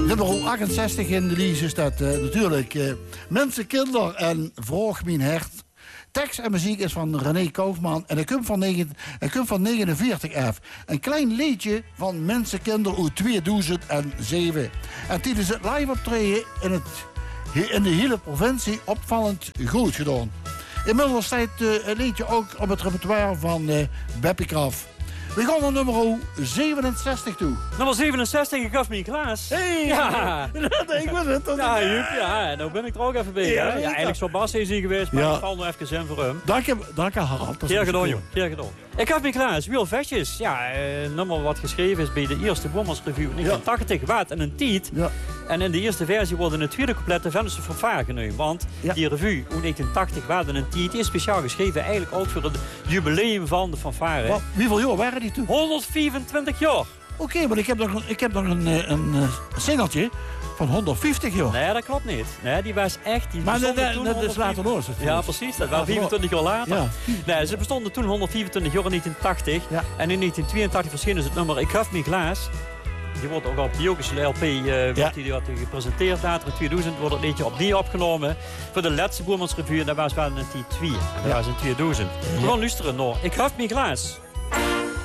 Nummer 68 in de lijst is dat natuurlijk Mensen, Kinder en Vroeg Mijn Hert. Tekst en muziek is van René Kaufman en het komt van 49 F. Een klein liedje van Mensen, Kinder uit 2007. En tijdens het live optreden in de hele provincie opvallend goed gedaan. Inmiddels staat het liedje ook op het repertoire van Beppie Kraf. We gaan naar nummer 67 toe. Nummer 67, ik gaf me een glaas. Hey, ja. Ik was het. Ja, Joep, ja, nou ben ik er ook even bij. Ja, eigenlijk zou Bas eens in geweest, maar ik val nog even in voor hem. Dank je, Harald. Keer gedaan, joh. Keer gedaan. Ik gaf me een glaas, Wiel Vetjes. Ja, een nummer wat geschreven is bij de eerste Bommels Revue 1980, Waard en een Tiet. Ja. En in de eerste versie worden het tweede couplet de Vensterse fanfare genoemd. Want die revue 1980, Waard en een Tiet is speciaal geschreven eigenlijk ook voor het jubileum van de fanfare. Wat, wie veel jaar waren die toen? 125 jaar. Oké, maar ik heb nog een singeltje van 150 jaar. Nee, dat klopt niet. Nee, die was echt... Maar dat is later los. Ja, precies. Dat was 24 jaar later. Ja. Nee, ze bestonden toen 124 jaar in 1980. Ja. En in 1982 verscheen dus het nummer Ik gaf me glaas. Die wordt ook op de Jokische LP die gepresenteerd. Later in 2000 wordt het liedje opnieuw opgenomen. Voor de laatste Boermans Revue. En dat was wel in 2002. En dat was in 2000. We gaan luisteren naar Ik gaf me glaas.